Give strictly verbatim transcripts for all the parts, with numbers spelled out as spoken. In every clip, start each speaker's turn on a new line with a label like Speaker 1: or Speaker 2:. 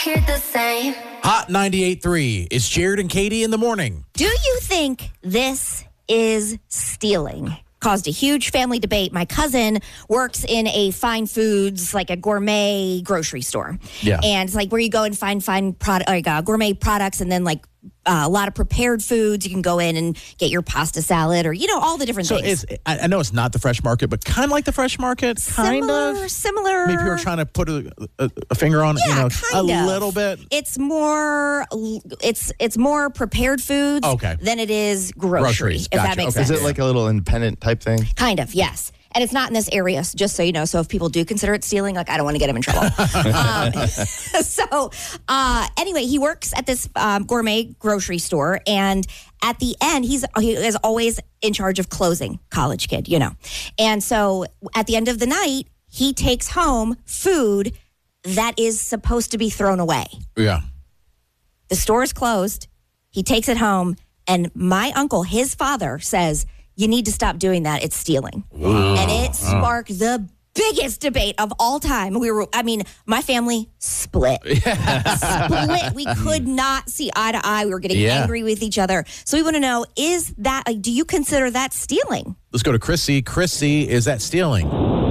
Speaker 1: hear the same.
Speaker 2: Hot ninety-eight point three. It's Jared and Katie in the morning.
Speaker 3: Do you think this is stealing? Caused a huge family debate. My cousin works in a fine foods, like a gourmet grocery store.
Speaker 2: Yeah.
Speaker 3: And it's like where you go and find fine product, like uh, gourmet products, and then like uh, a lot of prepared foods. You can go in and get your pasta salad, or you know, all the different
Speaker 2: So
Speaker 3: things.
Speaker 2: it's, I I know it's not the fresh market, but kind of like the fresh market, kind
Speaker 3: similar,
Speaker 2: of.
Speaker 3: similar.
Speaker 2: Maybe you're trying to put a, a, a finger on,
Speaker 3: Yeah,
Speaker 2: you know,
Speaker 3: kind
Speaker 2: a
Speaker 3: of.
Speaker 2: little bit.
Speaker 3: It's more, it's it's more prepared foods
Speaker 2: Okay.
Speaker 3: than it is grocery.
Speaker 2: Groceries,
Speaker 3: If
Speaker 2: gotcha,
Speaker 3: that makes
Speaker 2: okay.
Speaker 3: sense.
Speaker 4: Is it like a little independent type thing?
Speaker 3: Kind of, yes. And it's not in this area, so just so you know. So if people do consider it stealing, like, I don't want to get them in trouble. um, so uh, anyway, he works at this um, gourmet grocery store. And at the end, he's he is always in charge of closing, college kid, you know. And so at the end of the night, he takes home food that is supposed to be thrown away.
Speaker 2: Yeah.
Speaker 3: The store is closed. He takes it home. And my uncle, his father, says, you need to stop doing that. It's stealing.
Speaker 2: Wow.
Speaker 3: And it sparked the biggest debate of all time. We were, I mean, my family split. split. We could not see eye to eye. We were getting
Speaker 2: Yeah.
Speaker 3: angry with each other. So we want to know, is that, like, do you consider that stealing?
Speaker 2: Let's go to Chrissy. Chrissy, is that stealing?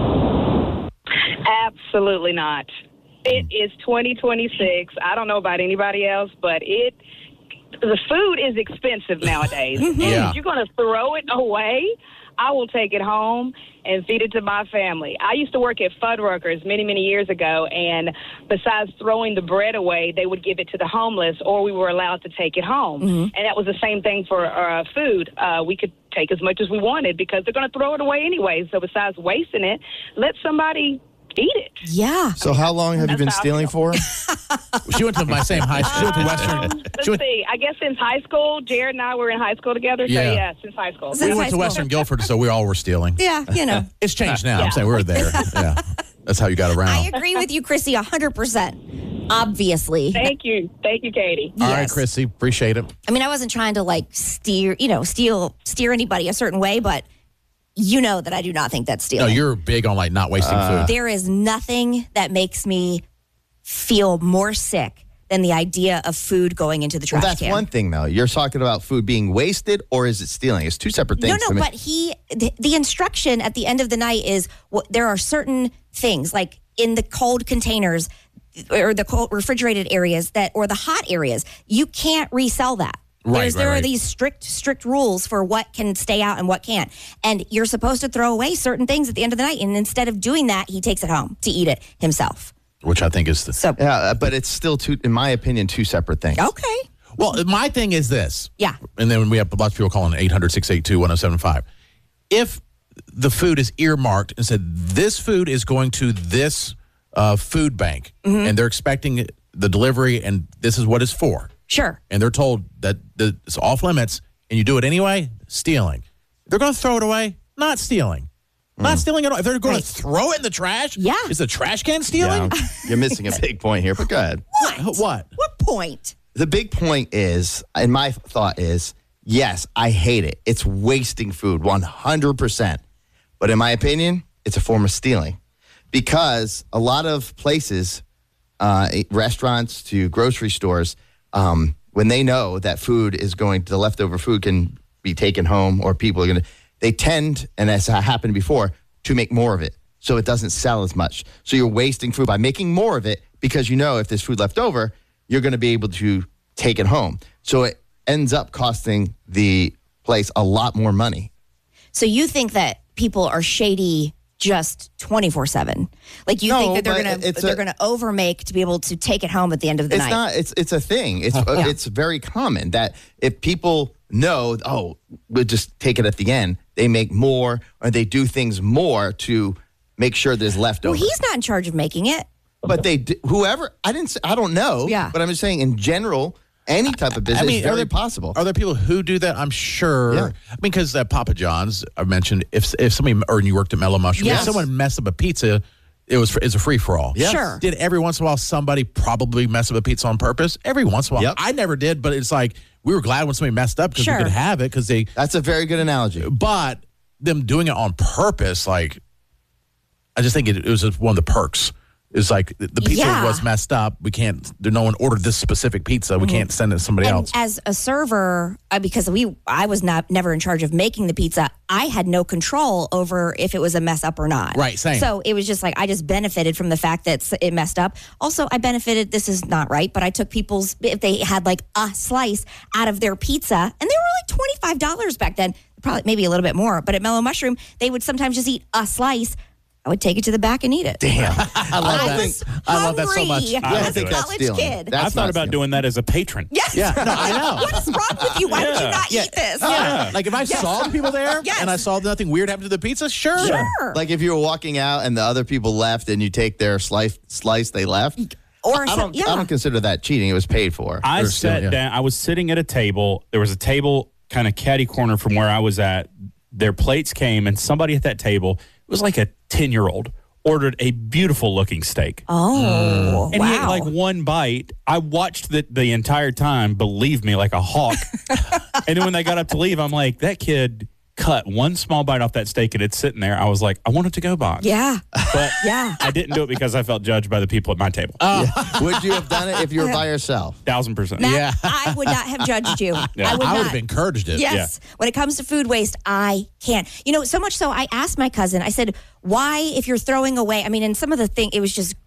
Speaker 5: Absolutely not. It is twenty twenty-six. I don't know about anybody else, but it the food is expensive nowadays. And
Speaker 2: Yeah.
Speaker 5: if you're going to throw it away, I will take it home and feed it to my family. I used to work at Fuddruckers many, many years ago, and besides throwing the bread away, they would give it to the homeless, or we were allowed to take it home. And that was the same thing for uh, food. Uh, we could take as much as we wanted because they're going to throw it away anyway. So besides wasting it, let somebody eat it.
Speaker 3: Yeah.
Speaker 4: So how long have you
Speaker 5: That's
Speaker 4: been
Speaker 5: how I
Speaker 4: stealing for?
Speaker 2: She went to my same high school. She went to Western.
Speaker 5: Um,
Speaker 2: She
Speaker 5: let's
Speaker 2: went,
Speaker 5: see. I guess since high school, Jared and I were in high school together. So
Speaker 2: Yeah.
Speaker 5: yeah, since high school.
Speaker 3: Since
Speaker 2: we
Speaker 3: high
Speaker 2: went to
Speaker 3: school.
Speaker 2: Western Guilford, so we all were stealing.
Speaker 3: Yeah, you know.
Speaker 2: It's changed now.
Speaker 5: Yeah.
Speaker 2: I'm saying we were there. Yeah. That's how you got around.
Speaker 3: I agree with you, Chrissy, one hundred percent. Obviously.
Speaker 5: Thank you. Thank you, Katie.
Speaker 2: All right,
Speaker 3: Yes.
Speaker 2: Chrissy. Appreciate it.
Speaker 3: I mean, I wasn't trying to like steer, you know, steal, steer anybody a certain way, but you know that I do not think that's
Speaker 2: No,
Speaker 3: stealing.
Speaker 2: you're big on like not wasting food.
Speaker 3: There is nothing that makes me feel more sick than the idea of food going into the trash
Speaker 4: Well, that's
Speaker 3: can.
Speaker 4: one thing, though. You're talking about food being wasted, or is it stealing? It's two separate things.
Speaker 3: No,
Speaker 4: to
Speaker 3: no,
Speaker 4: me.
Speaker 3: but he, the, the instruction at the end of the night is what there are certain things like in the cold containers or the cold refrigerated areas that, or the hot areas, you can't resell that.
Speaker 2: Right,
Speaker 3: There's,
Speaker 2: right,
Speaker 3: there
Speaker 2: right.
Speaker 3: are these strict, strict rules for what can stay out and what can't. And you're supposed to throw away certain things at the end of the night. And instead of doing that, he takes it home to eat it himself.
Speaker 2: Which I think is the.
Speaker 3: So,
Speaker 4: Yeah, uh, but it's still two, in my opinion, two separate things.
Speaker 3: okay.
Speaker 2: Well, my thing is this.
Speaker 3: Yeah.
Speaker 2: And then we have lots of people calling eight hundred, six eight two, one oh seven five. If the food is earmarked and said, this food is going to this uh, food bank,
Speaker 3: Mm-hmm.
Speaker 2: and they're expecting the delivery, and this is what it's for,
Speaker 3: Sure.
Speaker 2: and they're told that the- it's off limits, and you do it anyway, stealing. They're going to throw it away, not stealing. Not stealing at all. If they're going
Speaker 3: Right.
Speaker 2: to throw it in the trash,
Speaker 3: Yeah.
Speaker 2: is the trash can stealing?
Speaker 4: Yeah, you're missing a big point here, but go ahead.
Speaker 3: What?
Speaker 2: What?
Speaker 3: What point?
Speaker 4: The big point is, and my thought is, yes, I hate it. It's wasting food, one hundred percent. But in my opinion, it's a form of stealing because a lot of places, uh, restaurants to grocery stores, um, when they know that food is going to, the leftover food can be taken home or people are going to, they tend, and as happened before, to make more of it. So it doesn't sell as much. So you're wasting food by making more of it because you know if there's food left over, you're going to be able to take it home. So it ends up costing the place a lot more money.
Speaker 3: So you think that people are shady just twenty-four seven? Like you
Speaker 4: No,
Speaker 3: think that they're
Speaker 4: but
Speaker 3: going to
Speaker 4: it's
Speaker 3: they're
Speaker 4: a-
Speaker 3: going to overmake to be able to take it home at the end of the
Speaker 4: It's
Speaker 3: night?
Speaker 4: not. It's it's a thing. It's uh, it's very common that if people know, oh, we'll just take it at the end, they make more or they do things more to make sure there's leftover.
Speaker 3: Well, he's not in charge of making it.
Speaker 4: But they, d- whoever, I didn't, say, I don't know.
Speaker 3: Yeah.
Speaker 4: But I'm just saying, in general, any type of business
Speaker 2: I mean,
Speaker 4: is
Speaker 2: are
Speaker 4: very
Speaker 2: there,
Speaker 4: possible.
Speaker 2: Are there people who do that? I'm sure.
Speaker 4: Yeah.
Speaker 2: I mean, because uh, Papa John's, I mentioned, if if somebody, or you worked at Mellow Mushroom,
Speaker 3: Yes.
Speaker 2: if someone messed up a pizza, it was it's a free for all.
Speaker 4: Yes.
Speaker 3: Sure.
Speaker 2: Did every once in a while somebody probably mess up a pizza on purpose? Every once in a while.
Speaker 4: Yep.
Speaker 2: I never did, but it's like we were glad when somebody messed up because
Speaker 3: Sure.
Speaker 2: we could have it because they.
Speaker 4: That's a very good analogy.
Speaker 2: But them doing it on purpose, like, I just think it, it was just one of the perks It's like the pizza
Speaker 3: Yeah.
Speaker 2: was messed up. We can't. No one ordered this specific pizza. We can't send it to somebody
Speaker 3: And
Speaker 2: else.
Speaker 3: as a server, uh, because we, I was not never in charge of making the pizza. I had no control over if it was a mess up or not.
Speaker 2: Right, same.
Speaker 3: So it was just like I just benefited from the fact that s- it messed up. Also, I benefited. This is not right, but I took people's if they had like a slice out of their pizza, and they were like twenty five dollars back then. Probably maybe a little bit more, but at Mellow Mushroom, they would sometimes just eat a slice. I would take it to the back and eat it.
Speaker 4: Damn.
Speaker 2: I love
Speaker 3: I
Speaker 2: that.
Speaker 3: was
Speaker 2: I love that so
Speaker 3: hungry
Speaker 2: much.
Speaker 3: as
Speaker 2: Yeah,
Speaker 1: I
Speaker 3: a
Speaker 1: would do it.
Speaker 3: college
Speaker 4: stealing.
Speaker 3: kid.
Speaker 4: That's
Speaker 1: I thought
Speaker 4: not
Speaker 1: about
Speaker 4: stealing.
Speaker 1: doing that as a patron.
Speaker 3: Yes.
Speaker 2: Yeah, no, I know.
Speaker 3: What is wrong with you? Why would you
Speaker 1: Yeah.
Speaker 3: not
Speaker 2: Yeah.
Speaker 3: eat this?
Speaker 2: Yeah. Like if I saw the people there
Speaker 3: Yes.
Speaker 2: and I saw nothing weird happen to the pizza, sure.
Speaker 3: Sure.
Speaker 4: Like if you were walking out and the other people left and you take their slice slice they left.
Speaker 3: Or
Speaker 4: I
Speaker 3: some-
Speaker 4: don't
Speaker 3: yeah.
Speaker 4: I don't consider that cheating. It was paid for.
Speaker 1: I
Speaker 2: Or
Speaker 1: sat
Speaker 2: stealing, yeah.
Speaker 1: down. I was sitting at a table. There was a table kind of catty corner from where I was at. Their plates came, and somebody at that table, it was like a ten-year-old, ordered a beautiful looking steak.
Speaker 3: Oh,
Speaker 1: And
Speaker 3: wow.
Speaker 1: he ate like one bite. I watched the, the entire time, believe me, like a hawk. And then when they got up to leave, I'm like, that kid cut one small bite off that steak and it's sitting there. I was like, I want it to go box.
Speaker 3: yeah.
Speaker 1: But
Speaker 3: Yeah.
Speaker 1: I didn't do it because I felt judged by the people at my table.
Speaker 2: Uh,
Speaker 4: Would you have done it if you were by yourself?
Speaker 1: Thousand percent.
Speaker 3: Matt,
Speaker 2: Yeah.
Speaker 3: I would not have judged you.
Speaker 1: Yeah.
Speaker 3: I would
Speaker 2: I would
Speaker 3: not.
Speaker 2: have encouraged it.
Speaker 3: Yes. When it comes to food waste, I can't. You know, so much so I asked my cousin, I said, why, if you're throwing away, I mean, and some of the thing, it was just,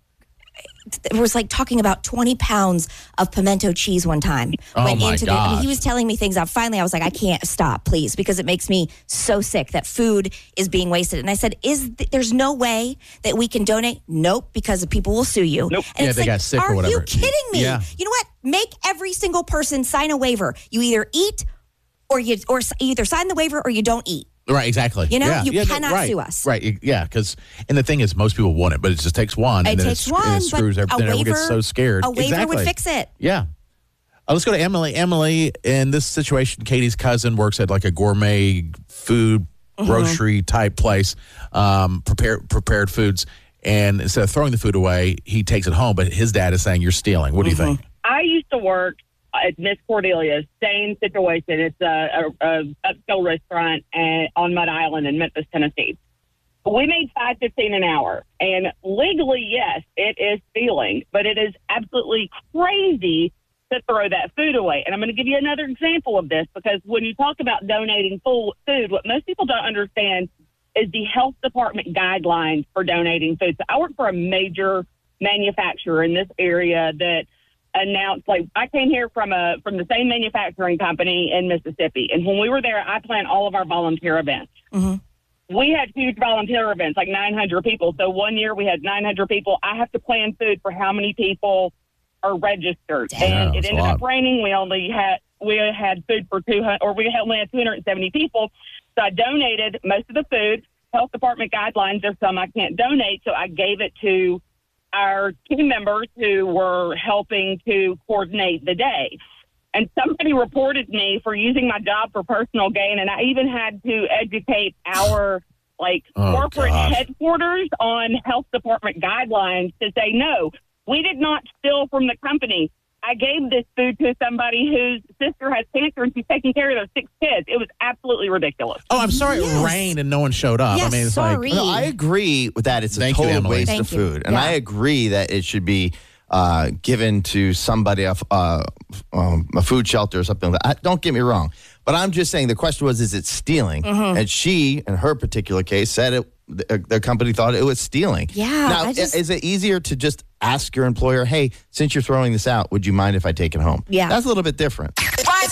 Speaker 3: it was like talking about twenty pounds of pimento cheese one time.
Speaker 2: Oh,
Speaker 3: went
Speaker 2: my
Speaker 3: into the, I mean,
Speaker 2: gosh.
Speaker 3: he was telling me things out. Finally, I was like, I can't stop, please, because it makes me so sick that food is being wasted. And I said, "Is th- there's no way that we can donate?" Nope, because the people will sue you.
Speaker 1: Nope.
Speaker 3: And
Speaker 2: Yeah,
Speaker 3: it's
Speaker 2: they
Speaker 3: like,
Speaker 2: got sick or
Speaker 3: are you
Speaker 2: whatever.
Speaker 3: kidding me?
Speaker 2: Yeah.
Speaker 3: You know what? Make every single person sign a waiver. You either eat or you or s- either sign the waiver or you don't eat.
Speaker 2: Right, exactly.
Speaker 3: You know,
Speaker 2: yeah.
Speaker 3: you
Speaker 2: yeah, no,
Speaker 3: cannot
Speaker 2: right,
Speaker 3: sue us.
Speaker 2: Right, y- yeah, because, and the thing is, most people want it, but it just takes one.
Speaker 3: It
Speaker 2: and then
Speaker 3: takes
Speaker 2: it,
Speaker 3: one,
Speaker 2: and it screws
Speaker 3: but
Speaker 2: everything.
Speaker 3: a
Speaker 2: Everyone
Speaker 3: waiver,
Speaker 2: gets so scared.
Speaker 3: a waiver
Speaker 2: exactly.
Speaker 3: would fix it.
Speaker 2: Yeah. Uh, let's go to Emily. Emily, in this situation, Katie's cousin works at like a gourmet food
Speaker 3: Mm-hmm.
Speaker 2: grocery type place, um, prepared prepared foods. And instead of throwing the food away, he takes it home. But his dad is saying, "You're stealing." What do you
Speaker 3: Mm-hmm.
Speaker 2: think?
Speaker 5: I used to work at Miss Cordelia's, same situation. It's a, a, a upscale restaurant and, on Mud Island in Memphis, Tennessee. We made five fifteen an hour, and legally, yes, it is stealing, but it is absolutely crazy to throw that food away. And I'm going to give you another example of this, because when you talk about donating full food, what most people don't understand is the health department guidelines for donating food. So I work for a major manufacturer in this area that announced, like, I came here from a from the same manufacturing company in Mississippi, and when we were there, I planned all of our volunteer events.
Speaker 3: Mm-hmm.
Speaker 5: We had huge volunteer events, like nine hundred people. So one year we had nine hundred people. I have to plan food for how many people are registered,
Speaker 3: Damn,
Speaker 5: and it
Speaker 2: that's a
Speaker 5: ended up
Speaker 2: lot.
Speaker 5: raining. We only had we had food for two hundred, or we only had two hundred seventy people. So I donated most of the food. Health department guidelines, there's some I can't donate, so I gave it to our team members who were helping to coordinate the day. And somebody reported me for using my job for personal gain, and I even had to educate our like
Speaker 2: Oh,
Speaker 5: corporate
Speaker 2: gosh.
Speaker 5: headquarters on health department guidelines to say, no, we did not steal from the company. I gave this food to somebody whose sister has cancer and she's taking care of their six kids. It was absolutely ridiculous.
Speaker 2: Oh, I'm sorry
Speaker 3: Yes.
Speaker 2: it rained and no one showed up.
Speaker 3: Yes,
Speaker 2: I mean, it's
Speaker 3: sorry.
Speaker 2: like,
Speaker 4: No, I agree with that. It's a
Speaker 2: Thank you,
Speaker 4: total
Speaker 2: Emily.
Speaker 4: waste
Speaker 3: Thank
Speaker 4: of
Speaker 3: you.
Speaker 4: food. And
Speaker 3: Yeah.
Speaker 4: I agree that it should be uh, given to somebody, of, uh, um, a food shelter or something like that. I- Don't get me wrong. But I'm just saying the question was, is it stealing?
Speaker 3: Mm-hmm.
Speaker 4: And she, in her particular case, said it. The, the company thought it was stealing.
Speaker 3: Yeah,
Speaker 4: Now,
Speaker 3: I just-
Speaker 4: is it easier to just ask your employer, hey, since you're throwing this out, would you mind if I take it home?
Speaker 3: Yeah.
Speaker 4: That's a little bit different.